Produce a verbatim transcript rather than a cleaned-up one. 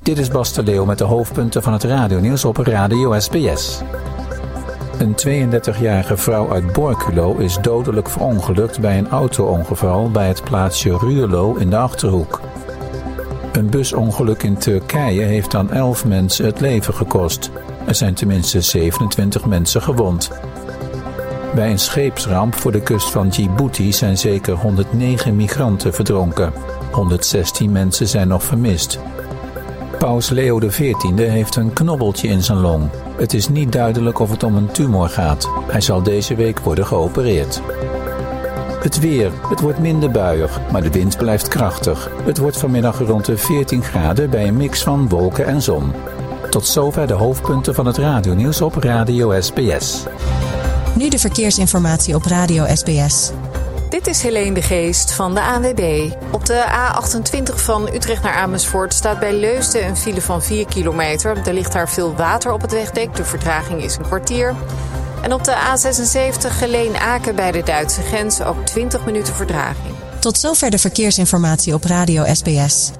Dit is Bas de Leeuw met de hoofdpunten van het radionieuws op Radio S B S. Een tweeëndertigjarige vrouw uit Borculo is dodelijk verongelukt bij een auto-ongeval bij het plaatsje Ruurlo in de Achterhoek. Een busongeluk in Turkije heeft aan elf mensen het leven gekost. Er zijn tenminste zevenentwintig mensen gewond. Bij een scheepsramp voor de kust van Djibouti zijn zeker honderdnegen migranten verdronken. honderdzestien mensen zijn nog vermist. Paus Leo de veertiende heeft een knobbeltje in zijn long. Het is niet duidelijk of het om een tumor gaat. Hij zal deze week worden geopereerd. Het weer. Het wordt minder buiig, maar de wind blijft krachtig. Het wordt vanmiddag rond de veertien graden bij een mix van wolken en zon. Tot zover de hoofdpunten van het radionieuws op Radio S B S. Nu de verkeersinformatie op Radio S B S. Dit is Helene de Geest van de A N W B. Op de A achtentwintig van Utrecht naar Amersfoort staat bij Leusden een file van vier kilometer. Er ligt daar veel water op het wegdek. De vertraging is een kwartier. En op de A zesenzeventig Geleen-Aken bij de Duitse grens ook twintig minuten vertraging. Tot zover de verkeersinformatie op Radio S B S.